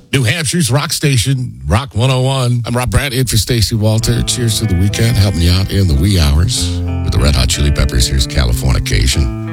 New Hampshire's Rock Station, Rock 101. I'm Rob Brandt, in for Stacey Walter. Cheers to the weekend, helping you out in the wee hours. With the Red Hot Chili Peppers, here's Californication.